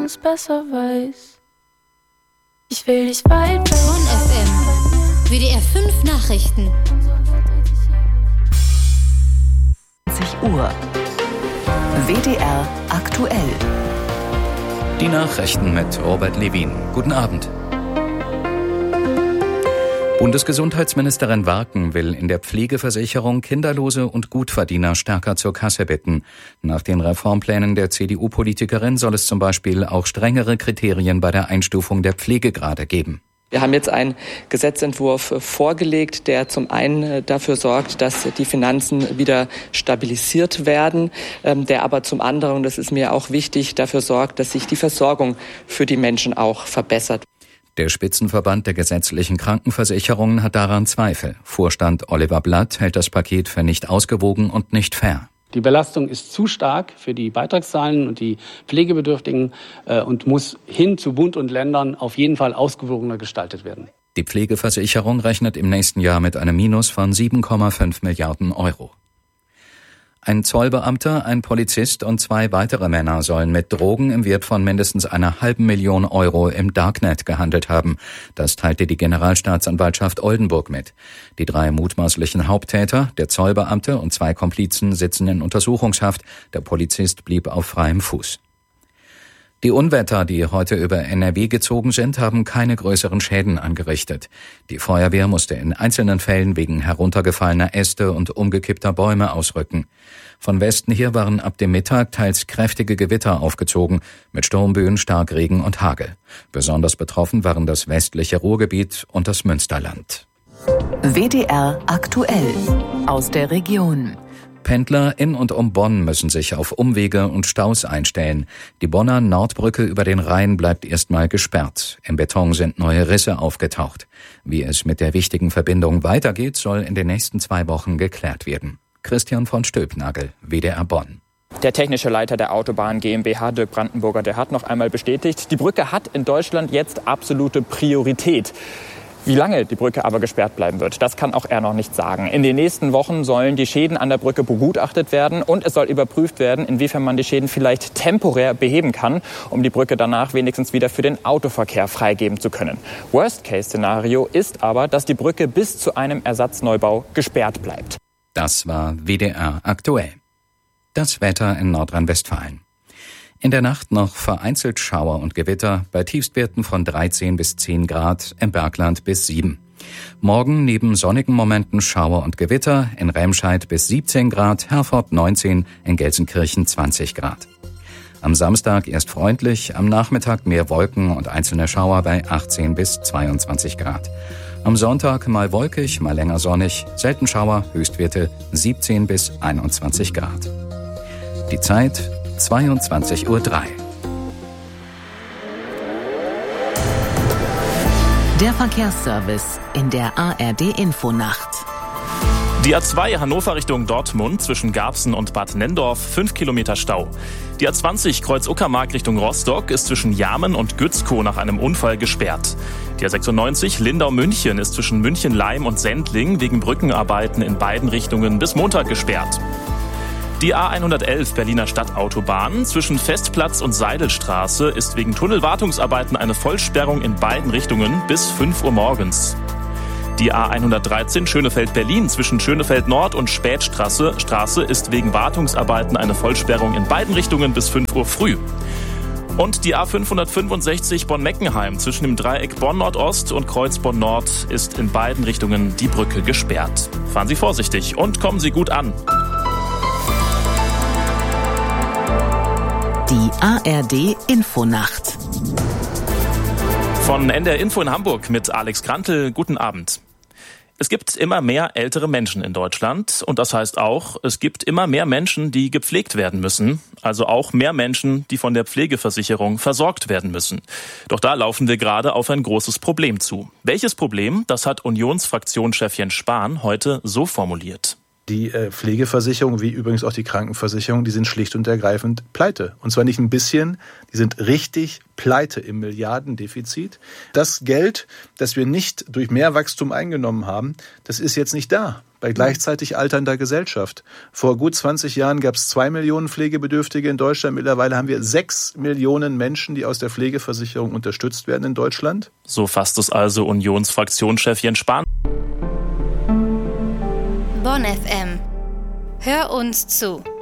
es besser weiß. Ich will dich weit weg. Bonn FM. WDR 5 Nachrichten. 20 Uhr. WDR aktuell. Die Nachrichten mit Robert Levin. Guten Abend. Bundesgesundheitsministerin Warken will in der Pflegeversicherung Kinderlose und Gutverdiener stärker zur Kasse bitten. Nach den Reformplänen der CDU-Politikerin soll es zum Beispiel auch strengere Kriterien bei der Einstufung der Pflegegrade geben. Wir haben jetzt einen Gesetzentwurf vorgelegt, der zum einen dafür sorgt, dass die Finanzen wieder stabilisiert werden, der aber zum anderen, und das ist mir auch wichtig, dafür sorgt, dass sich die Versorgung für die Menschen auch verbessert. Der Spitzenverband der gesetzlichen Krankenversicherungen hat daran Zweifel. Vorstand Oliver Blatt hält das Paket für nicht ausgewogen und nicht fair. Die Belastung ist zu stark für die Beitragszahlen und die Pflegebedürftigen und muss hin zu Bund und Ländern auf jeden Fall ausgewogener gestaltet werden. Die Pflegeversicherung rechnet im nächsten Jahr mit einem Minus von 7,5 Milliarden Euro. Ein Zollbeamter, ein Polizist und 2 weitere Männer sollen mit Drogen im Wert von mindestens 500.000 Euro im Darknet gehandelt haben. Das teilte die Generalstaatsanwaltschaft Oldenburg mit. Die 3 mutmaßlichen Haupttäter, der Zollbeamte und 2 Komplizen, sitzen in Untersuchungshaft. Der Polizist blieb auf freiem Fuß. Die Unwetter, die heute über NRW gezogen sind, haben keine größeren Schäden angerichtet. Die Feuerwehr musste in einzelnen Fällen wegen heruntergefallener Äste und umgekippter Bäume ausrücken. Von Westen her waren ab dem Mittag teils kräftige Gewitter aufgezogen, mit Sturmböen, Starkregen und Hagel. Besonders betroffen waren das westliche Ruhrgebiet und das Münsterland. WDR aktuell aus der Region. Pendler in und um Bonn müssen sich auf Umwege und Staus einstellen. Die Bonner Nordbrücke über den Rhein bleibt erstmal gesperrt. Im Beton sind neue Risse aufgetaucht. Wie es mit der wichtigen Verbindung weitergeht, soll in den nächsten 2 Wochen geklärt werden. Christian von Stülpnagel, WDR Bonn. Der technische Leiter der Autobahn GmbH, Dirk Brandenburger, der hat noch einmal bestätigt, die Brücke hat in Deutschland jetzt absolute Priorität. Wie lange die Brücke aber gesperrt bleiben wird, das kann auch er noch nicht sagen. In den nächsten Wochen sollen die Schäden an der Brücke begutachtet werden und es soll überprüft werden, inwiefern man die Schäden vielleicht temporär beheben kann, um die Brücke danach wenigstens wieder für den Autoverkehr freigeben zu können. Worst-Case-Szenario ist aber, dass die Brücke bis zu einem Ersatzneubau gesperrt bleibt. Das war WDR aktuell. Das Wetter in Nordrhein-Westfalen. In der Nacht noch vereinzelt Schauer und Gewitter bei Tiefstwerten von 13 bis 10 Grad, im Bergland bis 7. Morgen neben sonnigen Momenten Schauer und Gewitter, in Remscheid bis 17 Grad, Herford 19, in Gelsenkirchen 20 Grad. Am Samstag erst freundlich, am Nachmittag mehr Wolken und einzelne Schauer bei 18 bis 22 Grad. Am Sonntag mal wolkig, mal länger sonnig, selten Schauer, Höchstwerte 17 bis 21 Grad. Die Zeit 22:03 Uhr. Der Verkehrsservice in der ARD-Infonacht. Die A2 Hannover Richtung Dortmund zwischen Garbsen und Bad Nenndorf 5 Kilometer Stau. Die A20 Kreuz Uckermark Richtung Rostock ist zwischen Jarmen und Gützkow nach einem Unfall gesperrt. Die A96 Lindau-München ist zwischen München-Laim und Sendling wegen Brückenarbeiten in beiden Richtungen bis Montag gesperrt. Die A111 Berliner Stadtautobahn zwischen Festplatz und Seidelstraße ist wegen Tunnelwartungsarbeiten eine Vollsperrung in beiden Richtungen bis 5 Uhr morgens. Die A113 Schönefeld-Berlin zwischen Schönefeld Nord und Spätstraße ist wegen Wartungsarbeiten eine Vollsperrung in beiden Richtungen bis 5 Uhr früh. Und die A565 Bonn-Meckenheim zwischen dem Dreieck Bonn-Nordost und Kreuz Bonn-Nord ist in beiden Richtungen die Brücke gesperrt. Fahren Sie vorsichtig und kommen Sie gut an. Die ARD-Infonacht. Von NDR Info in Hamburg mit Alex Krantl. Guten Abend. Es gibt immer mehr ältere Menschen in Deutschland und das heißt auch, es gibt immer mehr Menschen, die gepflegt werden müssen, also auch mehr Menschen, die von der Pflegeversicherung versorgt werden müssen. Doch da laufen wir gerade auf ein großes Problem zu. Welches Problem? Das hat Unionsfraktionschef Jens Spahn heute so formuliert. Die Pflegeversicherung, wie übrigens auch die Krankenversicherung, die sind schlicht und ergreifend pleite. Und zwar nicht ein bisschen, die sind richtig pleite im Milliardendefizit. Das Geld, das wir nicht durch Mehrwachstum eingenommen haben, das ist jetzt nicht da. bei gleichzeitig alternder Gesellschaft. Vor gut 20 Jahren gab es 2 Millionen Pflegebedürftige in Deutschland. Mittlerweile haben wir 6 Millionen Menschen, die aus der Pflegeversicherung unterstützt werden in Deutschland. So fasst es also Unionsfraktionschef Jens Spahn. Bonn FM. Hör uns zu.